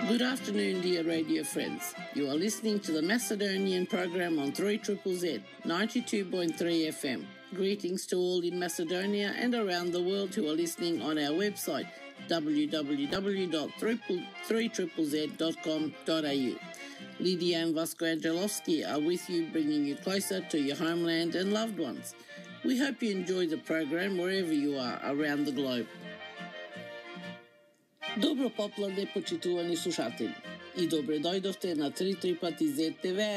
Good afternoon, dear radio friends. You are listening to the Macedonian program on 3ZZZ 92.3 FM. Greetings to all in Macedonia and around the world who are listening on our website www.3ZZZ.com.au. Lydia and Vasco Angelovsky are with you, bringing you closer to your homeland and loved ones. We hope you enjoy the program wherever you are around the globe. Добро попладне, почитувани слушатели, и добре дојдовте на 3ZZZ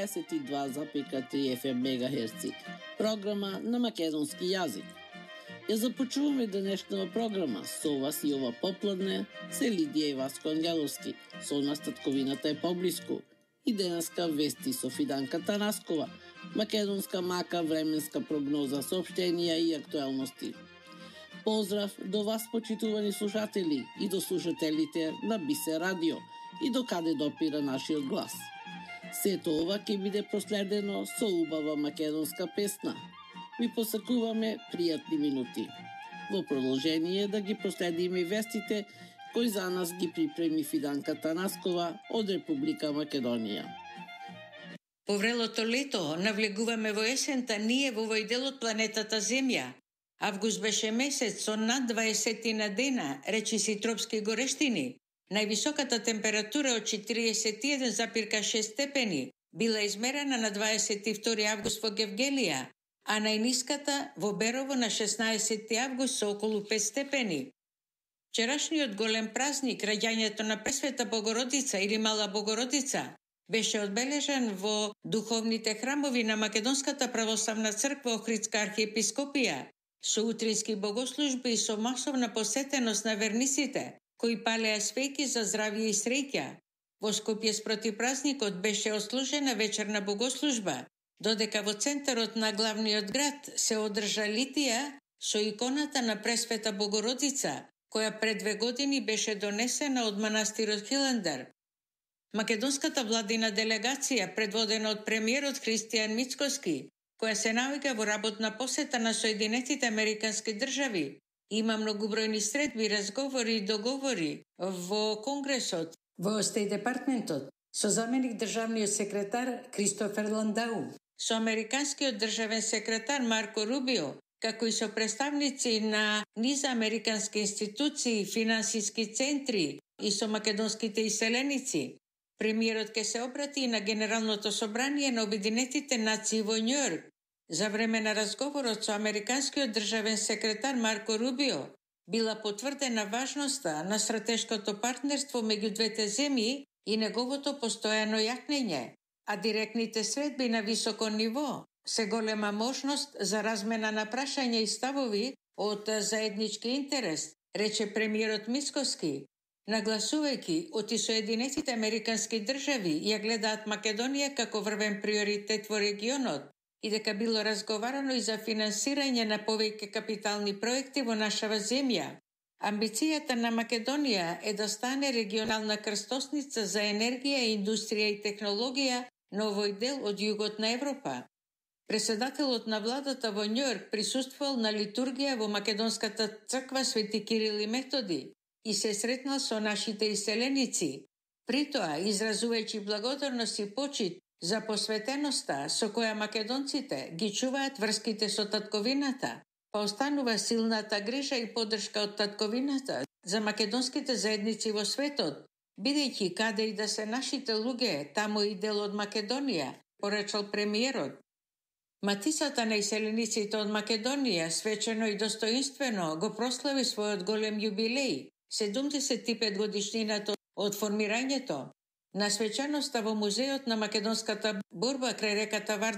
92,3 FM мегахерци, програма на македонски јазик. Ја започуваме денешната програма со вас и ова попладне се Лидија и Васко Ангеловски, со нас татковината е поблиску, и денеска вести со Фиданка Танаскова, македонска мака, временска прогноза, соопштенија и актуелности. Поздрав до вас, почитувани слушатели, и до слушателите на Бисе Радио, и до каде допира нашиот глас. Сето ова ќе биде проследено со убава македонска песна. Ви посакуваме пријатни минути. Во продолжение да ги проследиме вестите кои за нас ги припреми Фиданка Танаскова од Република Македонија. По врелото лето навлегуваме во есента ние во овој дел од планетата Земја. Август беше месец со над 20 на дена, речиси тропски горештини. Највисоката температура од 41,6 степени била измерена на 22 август во Гевгелија, а најниската во Берово на 16 август со околу 5 степени. Вчерашниот голем празник, раѓањето на Пресвета Богородица или Мала Богородица, беше одбележан во духовните храмови на Македонската православна црква Охридска архиепископија, со утрински богослужби и со масовна посетеност на верниците, кои палеа свеќи за здравје и среќа. Во Скопје спроти празникот беше ослужена вечерна богослужба, додека во центарот на главниот град се одржа литија со иконата на Пресвета Богородица, која пред 2 години беше донесена од манастирот Хиландар. Македонската владина делегација, предводена од премиерот Христијан Мицкоски, која се наоѓа во работна посета на Соединетите Американски држави, има многобројни средби, разговори и договори во Конгресот, во Стејт департментот, со заменик државниот секретар Кристофер Ландау, со американскиот државен секретар Марко Рубио, како и со представници на низа американски институции, финансиски центри и со македонските иселеници. Премиерот ќе се обрати на Генералното собрание на Обединетите нации во Њујорк. За време на разговорот со американскиот државен секретар Марко Рубио била потврдена важноста на стратешкото партнерство меѓу двете земји и неговото постојано јакнење, а директните средби на високо ниво се голема можност за размена на прашања и ставови од заеднички интерес, рече премиерот Мицкоски, нагласувајќи оти Соединетите Американски држави ја гледаат Македонија како врвен приоритет во регионот и дека било разговарано и за финансирање на повеќе капитални проекти во нашава земја. Амбицијата на Македонија е да стане регионална крстосница за енергија, индустрија и технологија на овој дел од југот на Европа. Председателот на владата во Њујорк присуствувал на литургија во Македонската црква Свети Кирил и Методи и се сретнал со нашите иселеници, притоа изразувајќи благодарност и почит за посветеноста со која македонците ги чуваат врските со татковината, па останува силната грижа и поддршка од татковината за македонските заедници во светот, бидејќи каде и да се нашите луѓе, таму и дел од Македонија, порачал премиерот. Матицата на иселениците од Македонија свечено и достоинствено го прослави својот голем јубилеј, 75 годишнината од формирањето. На свечаноста во музеот на македонската борба крај реката Вардар